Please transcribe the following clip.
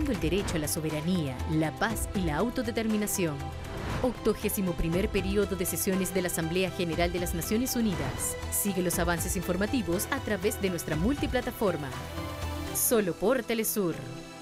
defendiendo el derecho a la soberanía, la paz y la autodeterminación. 81º periodo de sesiones de la Asamblea General de las Naciones Unidas. Sigue los avances informativos a través de nuestra multiplataforma. Solo por Telesur.